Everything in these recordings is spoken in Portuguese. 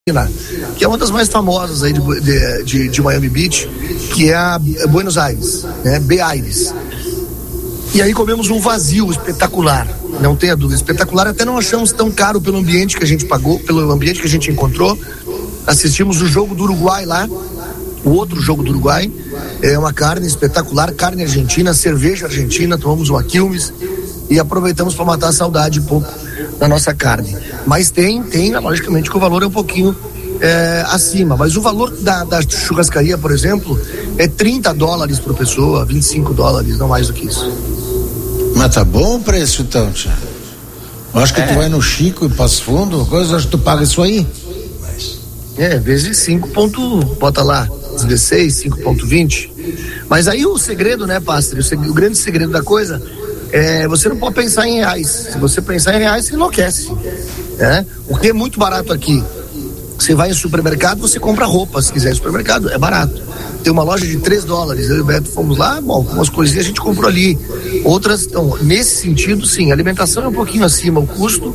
que é uma das mais famosas aí de Miami Beach, que é a Buenos Aires, né? B-Aires. E aí comemos um vazio espetacular, não tenha dúvida, espetacular. Até não achamos tão caro pelo ambiente que a gente pagou, pelo ambiente que a gente encontrou. Assistimos o jogo do Uruguai lá, o outro jogo do Uruguai. É uma carne espetacular, carne argentina, cerveja argentina, tomamos uma Quilmes e aproveitamos para matar a saudade um pouco da nossa carne. Mas tem, logicamente que o valor é um pouquinho acima, mas o valor da churrascaria, por exemplo, é $30 por pessoa, $25, não mais do que isso. Mas tá bom o preço então, tia? Eu acho que tu vai no Chico e Passo Fundo, coisa, acho que tu paga isso aí. Vezes 5 bota lá, 16, 5,20. Mas aí o segredo, né, Pastor? O grande segredo da coisa você não pode pensar em reais. Se você pensar em reais, você enlouquece. O que é muito barato aqui, você vai em supermercado, você compra roupa, se quiser em supermercado, é barato. Tem uma loja de $3, eu e o Beto fomos lá, algumas coisinhas a gente comprou ali, outras, então, nesse sentido, sim, a alimentação é um pouquinho acima, o custo,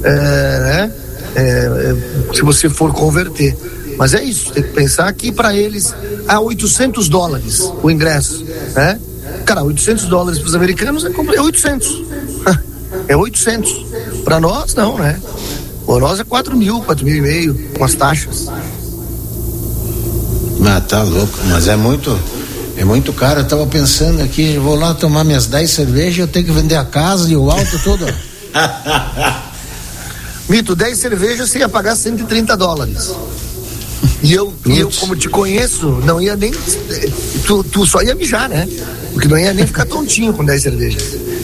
se você for converter. Mas é isso, tem que pensar que para eles $800 o ingresso, né? Cara, $800 para os americanos é 800. É 800. Para nós, não, né? Para nós é 4.500 com as taxas. Ah, tá louco, mas é muito caro. Eu tava pensando aqui, eu vou lá tomar minhas 10 cervejas, eu tenho que vender a casa e o alto todo. Mito, 10 cervejas você ia pagar $130. E eu, como te conheço, não ia nem. Tu só ia mijar, né? Porque não ia nem ficar tontinho com 10 cervejas.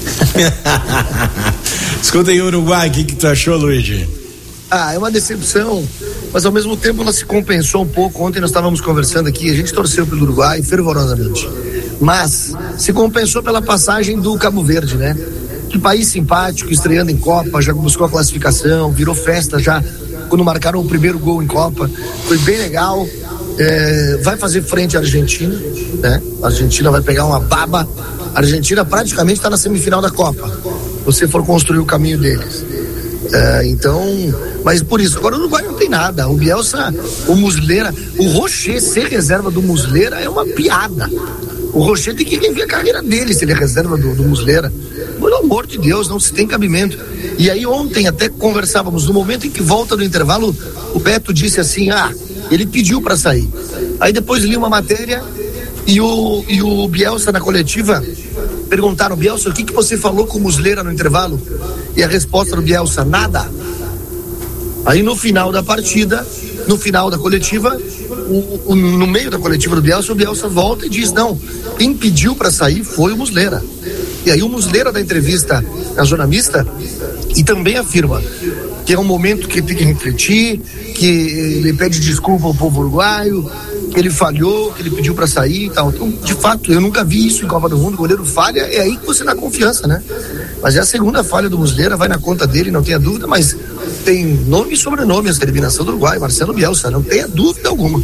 Escuta aí, Uruguai, o que tu achou, Luigi? É uma decepção, mas ao mesmo tempo ela se compensou um pouco. Ontem nós estávamos conversando aqui, a gente torceu pelo Uruguai fervorosamente, mas se compensou pela passagem do Cabo Verde, né? Que país simpático, estreando em Copa, já buscou a classificação, virou festa já quando marcaram o primeiro gol em Copa, foi bem legal. Vai fazer frente à Argentina, né? A Argentina vai pegar uma baba. A Argentina praticamente está na semifinal da Copa, se você for construir o caminho deles. Então, mas por isso, agora o Uruguai não tem nada. O Bielsa, o Muslera, o Rocher ser reserva do Muslera é uma piada. O Rocher tem que rever a carreira dele se ele é reserva do Muslera. Pelo amor de Deus, não se tem cabimento. E aí ontem até conversávamos, no momento em que volta do intervalo, o Beto disse assim, ele pediu para sair. Aí depois li uma matéria e o Bielsa na coletiva perguntaram, Bielsa, o que você falou com o Muslera no intervalo? E a resposta do Bielsa, nada. Aí no final da partida, no final da coletiva, no meio da coletiva do Bielsa, o Bielsa volta e diz, não, quem pediu para sair foi o Muslera. E aí o Muslera da entrevista na Zona Mista e também afirma que é um momento que ele tem que refletir, que ele pede desculpa ao povo uruguaio, que ele falhou, que ele pediu para sair e tal. Então, de fato, eu nunca vi isso em Copa do Mundo. O goleiro falha, é aí que você dá confiança, né? Mas é a segunda falha do Muslera, vai na conta dele, não tenha dúvida, mas tem nome e sobrenome essa eliminação do Uruguai, Marcelo Bielsa, não tenha dúvida alguma.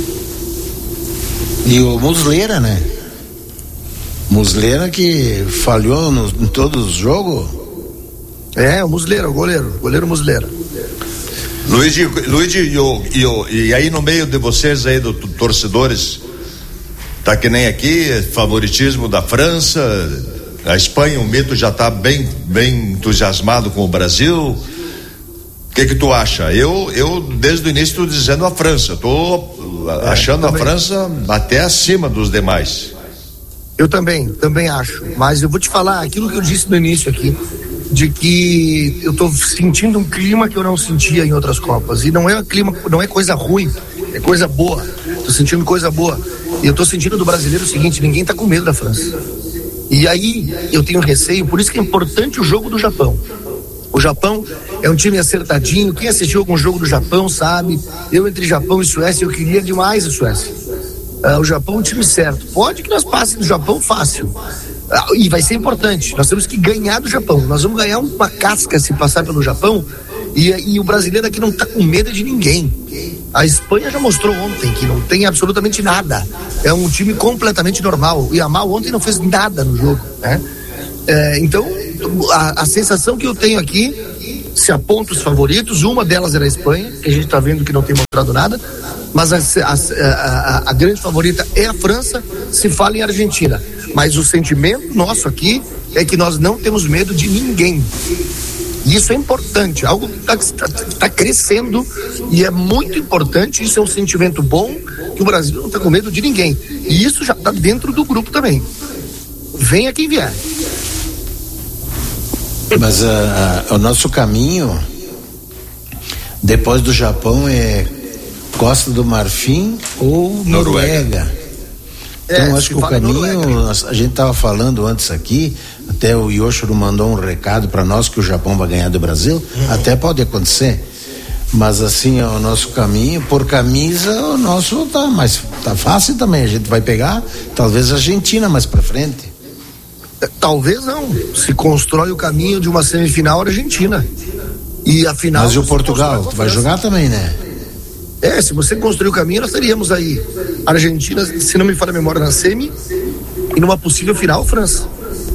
E o Muslera, né? Muslera que falhou em todos os jogos. O Muslera, o goleiro Muslera. Luigi, e aí no meio de vocês aí, torcedores, tá que nem aqui, favoritismo da França, a Espanha, o mito já tá bem entusiasmado com o Brasil. O que tu acha? Eu desde o início estou dizendo a França, tô achando a França até acima dos demais. Eu também acho, mas eu vou te falar aquilo que eu disse no início aqui, de que eu tô sentindo um clima que eu não sentia em outras Copas, e não é clima, não é coisa ruim, é coisa boa, tô sentindo coisa boa, e eu tô sentindo do brasileiro o seguinte, ninguém tá com medo da França, e aí eu tenho receio, por isso que é importante o jogo do Japão. O Japão é um time acertadinho, quem assistiu algum jogo do Japão sabe, eu entre Japão e Suécia, eu queria demais a Suécia. O Japão é um time certo, pode que nós passemos do Japão fácil, e vai ser importante, nós temos que ganhar do Japão, nós vamos ganhar uma casca se passar pelo Japão, e o brasileiro aqui não está com medo de ninguém. A Espanha já mostrou ontem que não tem absolutamente nada, é um time completamente normal, e a Yamal ontem não fez nada no jogo, né? Então a sensação que eu tenho aqui se aponta os favoritos, uma delas era a Espanha, que a gente está vendo que não tem mostrado nada, mas a grande favorita é a França, se fala em Argentina. Mas o sentimento nosso aqui é que nós não temos medo de ninguém. E isso é importante, algo que está crescendo e é muito importante. Isso é um sentimento bom, que o Brasil não está com medo de ninguém. E isso já está dentro do grupo também. Venha quem vier. Mas o nosso caminho depois do Japão é Costa do Marfim ou Noruega. Então acho que o caminho, a gente estava falando antes aqui, até o Yoshiro mandou um recado para nós que o Japão vai ganhar do Brasil, até pode acontecer, mas assim, o nosso caminho, por camisa, o nosso tá fácil também, a gente vai pegar talvez a Argentina mais para frente. Talvez não, se constrói o caminho de uma semifinal Argentina, e a final. Mas e o Portugal, tu vai jogar também, né? Se você construir o caminho, nós teríamos aí Argentina, se não me falha a memória, na semi, e numa possível final, França.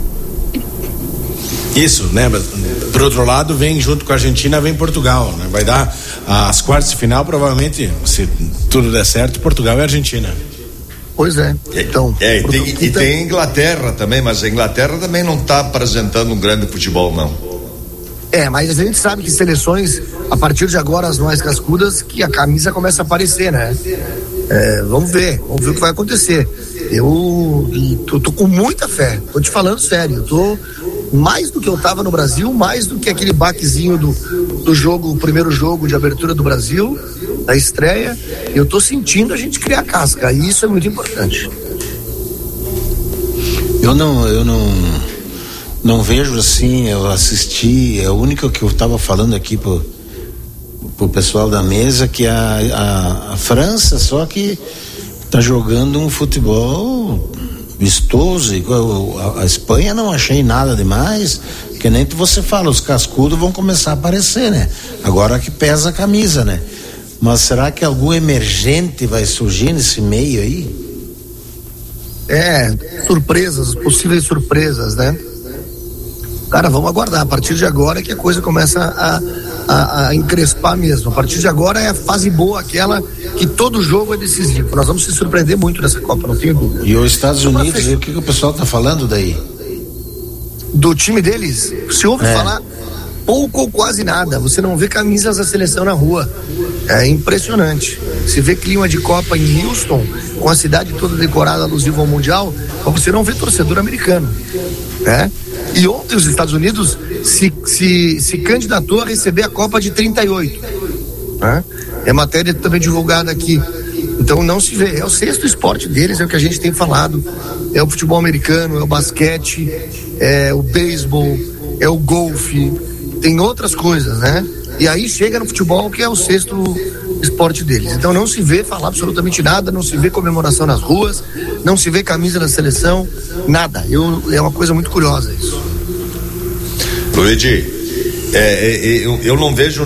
Isso, né? Por outro lado, vem junto com a Argentina, vem Portugal, né? Vai dar as quartas de final, provavelmente, se tudo der certo, Portugal e Argentina. Pois é. Então, e tem a Inglaterra também, mas a Inglaterra também não está apresentando um grande futebol, não. Mas a gente sabe que seleções, a partir de agora, as mais cascudas, que a camisa começa a aparecer, né? Vamos ver o que vai acontecer. Eu tô com muita fé, tô te falando sério, eu tô mais do que eu tava no Brasil, mais do que aquele baquezinho do jogo, o primeiro jogo de abertura do Brasil, da estreia, eu tô sentindo a gente criar casca, e isso é muito importante. Eu não vejo assim, eu assisti, é o único que eu estava falando aqui pro pessoal da mesa, que a França, só que tá jogando um futebol vistoso, a Espanha não achei nada demais, que nem você fala, os cascudos vão começar a aparecer, né? Agora que pesa a camisa, né? Mas será que algum emergente vai surgir nesse meio aí? Possíveis surpresas, né? Cara, vamos aguardar. A partir de agora é que a coisa começa a encrespar mesmo. A partir de agora é a fase boa, aquela que todo jogo é decisivo. Nós vamos se surpreender muito nessa Copa, não tenho dúvida. E os Estados Unidos, o que o pessoal tá falando daí? Do time deles, se ouve falar pouco ou quase nada. Você não vê camisas da seleção na rua. É impressionante. Se vê clima de Copa em Houston, com a cidade toda decorada alusiva ao Mundial, mas você não vê torcedor americano, né? E ontem os Estados Unidos se candidatou a receber a Copa de 38, né? É matéria também divulgada aqui. Então não se vê, é o sexto esporte deles, é o que a gente tem falado, é o futebol americano, é o basquete, é o beisebol, é o golfe, tem outras coisas, né? E aí chega no futebol, que é o sexto esporte deles. Então não se vê falar absolutamente nada, não se vê comemoração nas ruas, não se vê camisa da seleção, nada. É uma coisa muito curiosa isso. Luigi, eu não vejo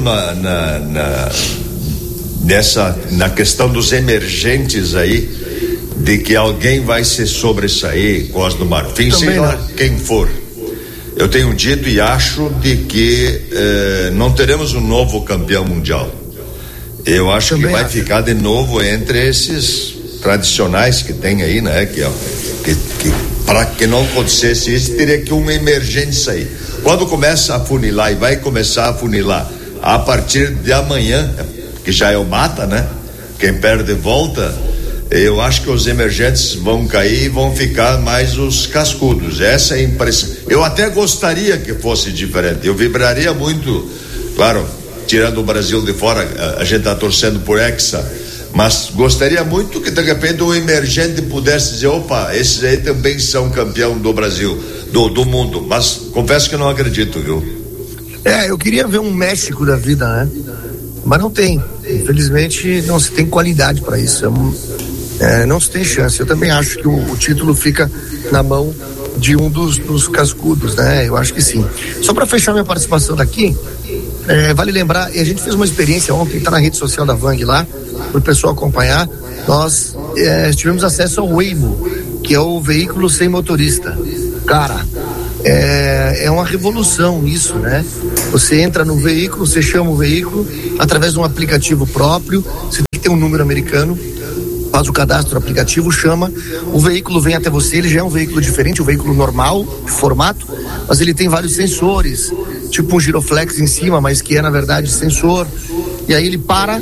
na questão dos emergentes aí, de que alguém vai se sobressair, Costa do Marfim, sei lá quem for. Eu tenho dito e acho de que não teremos um novo campeão mundial. Eu acho também que vai ficar de novo entre esses tradicionais que tem aí, né? Que para que não acontecesse isso, teria que um emergente sair. Quando começa a funilar, e vai começar a funilar a partir de amanhã, que já é o mata, né? Quem perde volta. Eu acho que os emergentes vão cair e vão ficar mais os cascudos. Essa é a impressão. Eu até gostaria que fosse diferente. Eu vibraria muito, claro, tirando o Brasil de fora, a gente está torcendo por Hexa, mas gostaria muito que de repente o emergente pudesse dizer, opa, esses aí também são campeão do Brasil, do mundo. Mas confesso que não acredito, viu? Eu queria ver um México da vida, né? Mas não tem. Infelizmente não se tem qualidade para isso. Não se tem chance. Eu também acho que o título fica na mão de um dos cascudos, né? Eu acho que sim. Só para fechar minha participação daqui, vale lembrar, e a gente fez uma experiência ontem, tá na rede social da Vang lá, para o pessoal acompanhar. Nós tivemos acesso ao Waymo, que é o veículo sem motorista. Cara, é uma revolução isso, né? Você entra no veículo, você chama o veículo através de um aplicativo próprio, você tem que ter um número americano, faz o cadastro do aplicativo, chama, o veículo vem até você, ele já é um veículo diferente, um veículo normal, de formato, mas ele tem vários sensores, tipo um giroflex em cima, mas que é na verdade sensor, e aí ele para,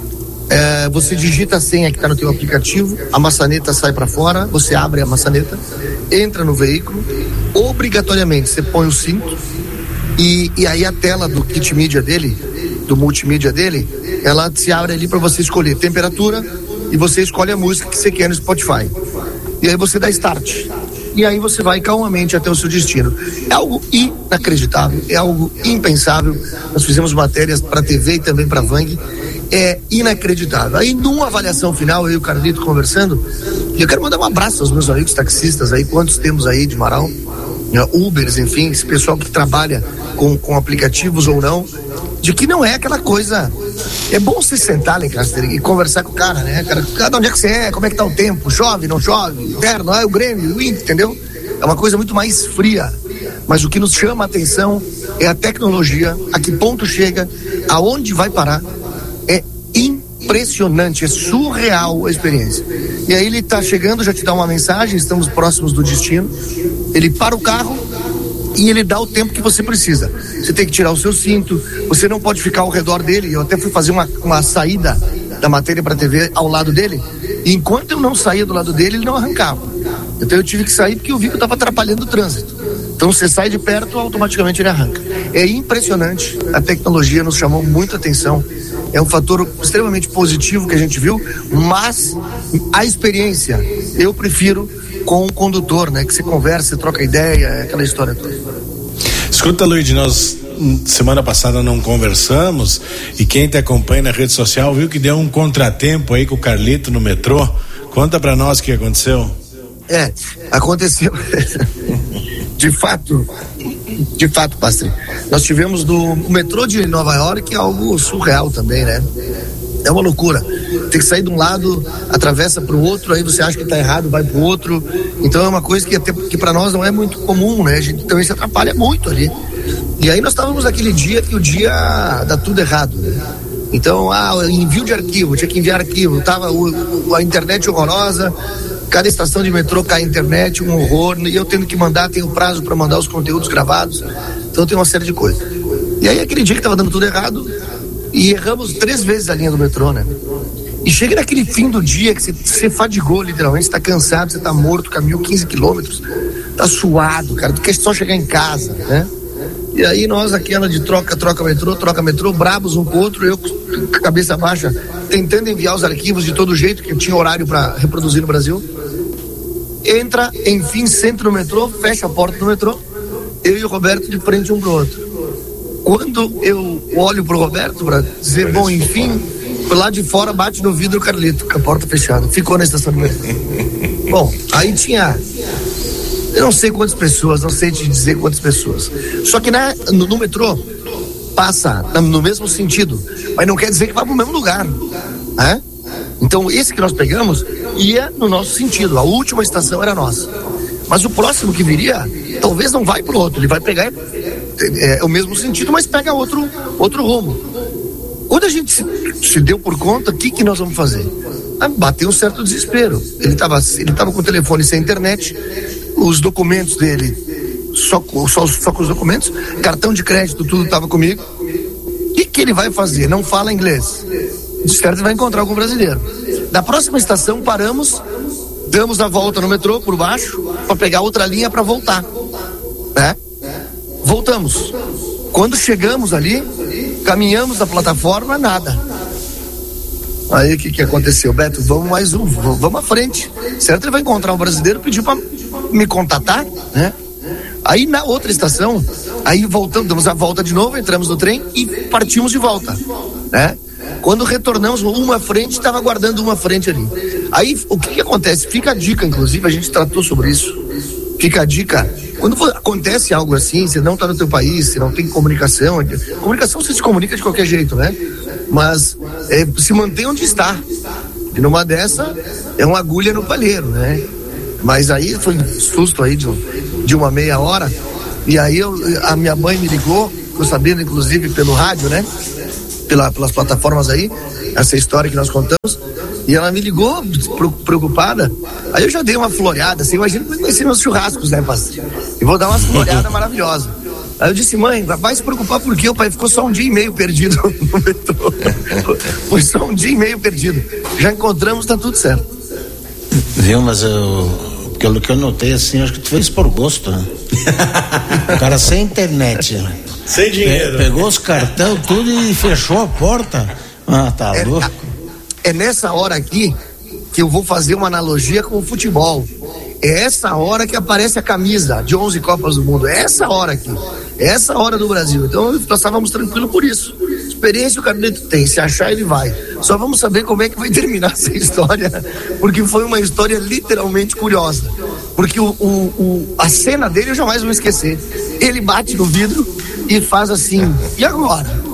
você digita a senha que está no teu aplicativo, a maçaneta sai para fora, você abre a maçaneta, entra no veículo, obrigatoriamente você põe o cinto, e aí a tela do kit mídia dele, do multimídia dele, ela se abre ali para você escolher temperatura, e você escolhe a música que você quer no Spotify. E aí você dá start. E aí você vai calmamente até o seu destino. É algo inacreditável, é algo impensável. Nós fizemos matérias para TV e também para Vang. É inacreditável. Aí numa avaliação final, eu e o Carlito conversando, e eu quero mandar um abraço aos meus amigos taxistas aí, quantos temos aí de Marau, Ubers, enfim, esse pessoal que trabalha com aplicativos ou não, de que não é aquela coisa. É bom você sentar lá em casa e conversar com o cara, né? Cara, onde é que você é? Como é que tá o tempo? Chove, não chove? Inverno, o Grêmio, o Inter, entendeu? É uma coisa muito mais fria. Mas o que nos chama a atenção é a tecnologia, a que ponto chega, aonde vai parar. É impressionante, é surreal a experiência. E aí ele tá chegando, já te dá uma mensagem, estamos próximos do destino. Ele para o carro e ele dá o tempo que você precisa. Você tem que tirar o seu cinto, você não pode ficar ao redor dele. Eu até fui fazer uma saída da matéria para a TV ao lado dele, e enquanto eu não saía do lado dele, ele não arrancava. Então eu tive que sair porque eu vi que eu estava atrapalhando o trânsito. Então você sai de perto, automaticamente ele arranca. É impressionante, a tecnologia nos chamou muita atenção. É um fator extremamente positivo que a gente viu, mas a experiência eu prefiro com o condutor, né? Que você conversa, você troca ideia, aquela história toda. Escuta, Luiz, nós semana passada não conversamos, e quem te acompanha na rede social viu que deu um contratempo aí com o Carlito no metrô. Conta pra nós o que aconteceu. Aconteceu. De fato, Pastri, nós tivemos o metrô de Nova York, é algo surreal também, né? É uma loucura. Tem que sair de um lado, atravessa para o outro, aí você acha que está errado, vai para o outro. Então é uma coisa que para nós não é muito comum, né? A gente também se atrapalha muito ali. E aí nós estávamos naquele dia que o dia dá tudo errado, né? Então, envio de arquivo, tinha que enviar arquivo, tava a internet horrorosa, cada estação de metrô cai a internet, um horror, e eu tendo que mandar, tenho prazo para mandar os conteúdos gravados, então tem uma série de coisas. E aí aquele dia que estava dando tudo errado, e erramos 3 vezes a linha do metrô, né? E chega naquele fim do dia que você fadigou literalmente, você tá cansado, você tá morto, caminhou 15 quilômetros, tá suado, cara, tu quer só chegar em casa, né? E aí nós, aquela de troca metrô, brabos um com o outro, eu com cabeça baixa, tentando enviar os arquivos de todo jeito, que eu tinha horário para reproduzir no Brasil. Entra, enfim, senta no metrô, fecha a porta do metrô, eu e o Roberto de frente um pro outro. Quando eu olho pro Roberto para dizer, bom, enfim, lá de fora bate no vidro o Carlito, com a porta fechada, ficou na estação do metrô. Bom, aí tinha... Eu não sei quantas pessoas, não sei te dizer quantas pessoas. Só que no metrô passa no mesmo sentido, mas não quer dizer que vai para o mesmo lugar, né? Então esse que nós pegamos ia no nosso sentido, a última estação era nossa. Mas o próximo que viria, talvez não vai para o outro, ele vai pegar o mesmo sentido, mas pega outro rumo. Quando a gente se deu por conta, o que nós vamos fazer? Bateu um certo desespero. Ele estava com o telefone sem internet, os documentos dele, só com os documentos, cartão de crédito, tudo estava comigo. O que ele vai fazer? Não fala inglês. De certo vai encontrar algum brasileiro. Na próxima estação paramos, damos a volta no metrô por baixo para pegar outra linha para voltar, né? Voltamos. Quando chegamos ali, caminhamos na plataforma, nada. Aí o que aconteceu? Beto, vamos à frente, certo? Ele vai encontrar um brasileiro, pediu para me contatar, né? Aí na outra estação, aí voltamos, damos a volta de novo, entramos no trem e partimos de volta, né? Quando retornamos, uma frente estava guardando uma frente ali. Aí o que acontece? Fica a dica, inclusive a gente tratou sobre isso. Fica a dica, quando acontece algo assim, você não está no teu país, você não tem comunicação você se comunica de qualquer jeito, né? Mas se mantém onde está. E numa dessa é uma agulha no palheiro, né? Mas aí foi um susto aí de uma meia hora. E aí a minha mãe me ligou ficou sabendo, inclusive, pelo rádio, né? Pelas plataformas aí, essa história que nós contamos. E ela me ligou, preocupada. Aí eu já dei uma floreada, assim, imagina que eu conheci meus churrascos, né, pastor? E vou dar umas floreadas maravilhosas. Aí eu disse, mãe, vai se preocupar porque o pai ficou só 1 dia e meio perdido no metrô. Foi só 1 dia e meio perdido. Já encontramos, tá tudo certo. Viu, mas pelo que eu notei, assim, acho que tu fez por gosto, né? O cara sem internet, né? Sem dinheiro. Pegou os cartão, tudo e fechou a porta. Ah, tá louco. É nessa hora aqui que eu vou fazer uma analogia com o futebol. É essa hora que aparece a camisa de 11 Copas do Mundo. É essa hora aqui. É essa hora do Brasil. Então nós estávamos tranquilos por isso. Experiência o Carlito tem. Se achar, ele vai. Só vamos saber como é que vai terminar essa história. Porque foi uma história literalmente curiosa. Porque a cena dele eu jamais vou esquecer. Ele bate no vidro e faz assim. E agora?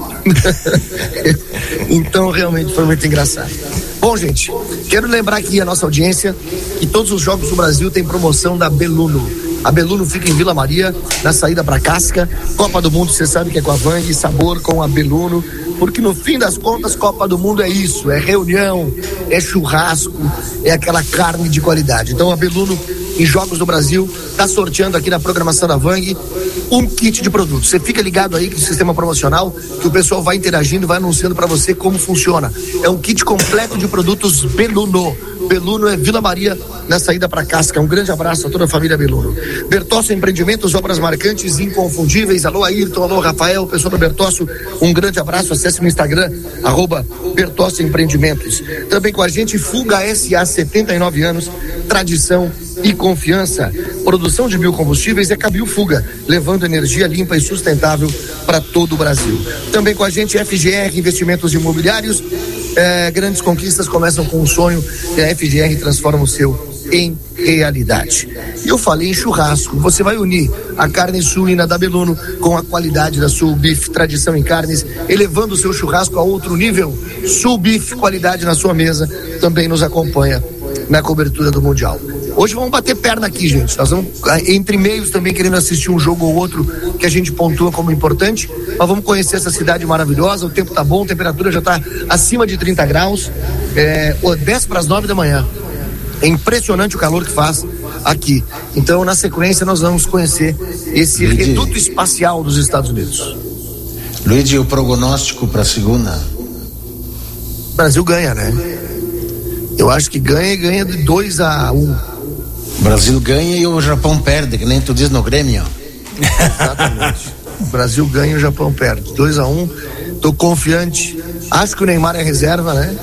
Então realmente foi muito engraçado. Bom, gente, quero lembrar aqui a nossa audiência que todos os jogos do Brasil têm promoção da Beluno. A Beluno fica em Vila Maria, na saída para Casca. Copa do Mundo, você sabe que é com a Vang, sabor com a Beluno, porque no fim das contas, Copa do Mundo é isso, é reunião, é churrasco, é aquela carne de qualidade. Então a Beluno, em Jogos do Brasil, está sorteando aqui na programação da Vang um kit de produtos. Você fica ligado aí que o sistema promocional, que o pessoal vai interagindo, vai anunciando para você como funciona. É um kit completo de produtos Beluno. Beluno é Vila Maria, na saída para Casca. Um grande abraço a toda a família Beluno. Bertosso Empreendimentos, obras marcantes, inconfundíveis. Alô Ayrton, alô Rafael, pessoal do Bertosso, um grande abraço. Acesse no Instagram, @Bertosso Empreendimentos. Também com a gente, Fuga SA, 79 anos, tradição e confiança. Produção de biocombustíveis é Cabil Fuga, levando energia limpa e sustentável para todo o Brasil. Também com a gente, FGR Investimentos Imobiliários. Grandes conquistas começam com um sonho e a FGR transforma o seu em realidade. E eu falei em churrasco. Você vai unir a carne suína da Beluno com a qualidade da Sul Beef, tradição em carnes, elevando o seu churrasco a outro nível. Sul Beef, qualidade na sua mesa, também nos acompanha na cobertura do Mundial. Hoje vamos bater perna aqui, gente. Nós vamos, entre meios, também querendo assistir um jogo ou outro que a gente pontua como importante. Nós vamos conhecer essa cidade maravilhosa. O tempo tá bom, a temperatura já tá acima de 30 graus. 10 para as 9 da manhã. É impressionante o calor que faz aqui. Então, na sequência, nós vamos conhecer esse reduto espacial dos Estados Unidos. Luigi, o prognóstico para a segunda? O Brasil ganha, né? Eu acho que ganha de 2-1. O Brasil ganha e o Japão perde, que nem tu diz no Grêmio. Exatamente. O Brasil ganha e o Japão perde. 2-1. Tô confiante. Acho que o Neymar é reserva, né?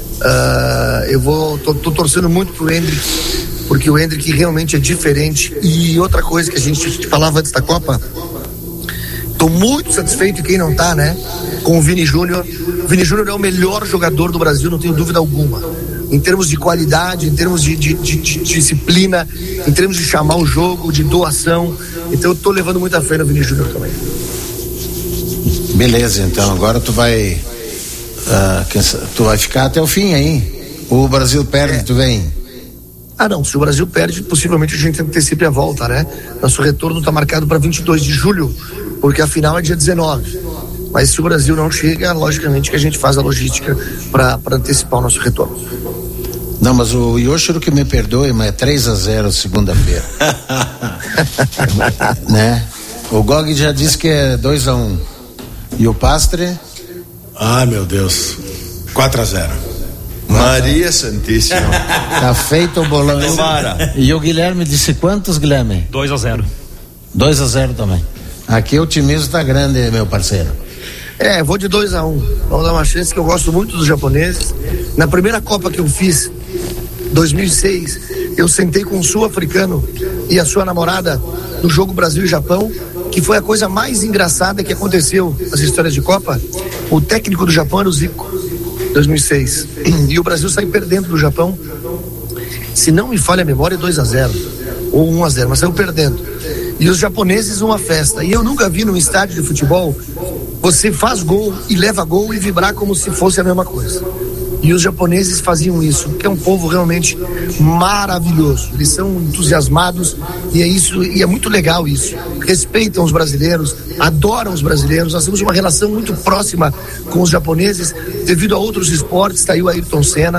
Tô torcendo muito pro Endrick, porque o Endrick realmente é diferente. E outra coisa que a gente falava antes da Copa, tô muito satisfeito, e quem não tá, né? Com o Vini Júnior. O Vini Júnior é o melhor jogador do Brasil, não tenho dúvida alguma. Em termos de qualidade, em termos de disciplina, em termos de chamar o jogo, de doação. Então eu tô levando muita fé no Vini Júnior também. Beleza, então agora tu vai ficar até o fim aí. O Brasil perde, tu vem? Não, se o Brasil perde, possivelmente a gente antecipe a volta, né? Nosso retorno está marcado para 22 de julho, porque a final é dia 19. Mas se o Brasil não chega, logicamente que a gente faz a logística para antecipar o nosso retorno. Não, mas o Yoshiro que me perdoe, mas é 3-0 segunda-feira. Né? O Gog já disse que é 2-1. E o Pastre? Ah, meu Deus. 4-0. Maria Santíssima. Tá feito o bolão. Tomara. E o Guilherme disse quantos, Guilherme? 2-0. 2-0 também. Aqui o otimismo tá grande, meu parceiro. Vou de 2-1. Vamos dar uma chance, que eu gosto muito dos japoneses. Na primeira Copa que eu fiz, 2006, eu sentei com um sul-africano e a sua namorada no jogo Brasil e Japão, que foi a coisa mais engraçada que aconteceu nas histórias de Copa. O técnico do Japão era o Zico, 2006. E o Brasil saiu perdendo do Japão. Se não me falha a memória, 2-0 ou 1-0, mas saiu perdendo. E os japoneses uma festa. E eu nunca vi num estádio de futebol você faz gol e leva gol e vibrar como se fosse a mesma coisa. E os japoneses faziam isso, que é um povo realmente maravilhoso. Eles são entusiasmados e é isso, e é muito legal isso. Respeitam os brasileiros, adoram os brasileiros. Nós temos uma relação muito próxima com os japoneses devido a outros esportes. Está aí o Ayrton Senna,